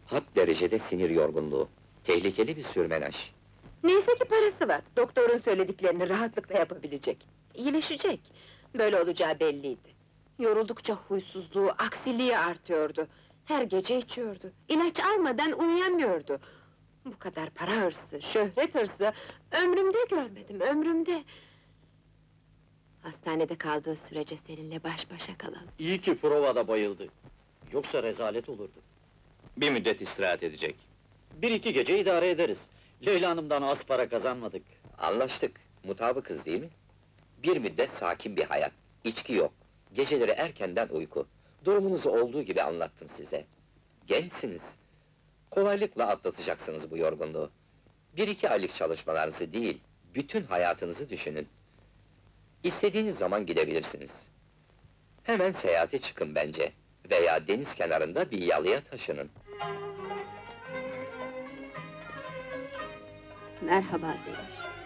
Had derecede sinir yorgunluğu. Tehlikeli bir sürmenaj. Neyse ki parası var, doktorun söylediklerini rahatlıkla yapabilecek. İyileşecek, böyle olacağı belliydi. Yoruldukça huysuzluğu, aksiliği artıyordu. Her gece içiyordu, ilaç almadan uyuyamıyordu. Bu kadar para hırsı, şöhret hırsı, ömrümde görmedim, ömrümde! Hastanede kaldığı sürece seninle baş başa kalalım. İyi ki provada bayıldı. Yoksa rezalet olurdu. Bir müddet istirahat edecek. Bir iki gece idare ederiz. Leyla Hanım'dan az para kazanmadık. Anlaştık, mutabıkız değil mi? Bir müddet sakin bir hayat, içki yok, geceleri erkenden uyku. Durumunuzu olduğu gibi anlattım size. Gençsiniz. Kolaylıkla atlatacaksınız bu yorgunluğu. Bir iki aylık çalışmalarınızı değil, bütün hayatınızı düşünün. İstediğiniz zaman gidebilirsiniz. Hemen seyahate çıkın bence. Veya deniz kenarında bir yalıya taşının. Merhaba Zeliş.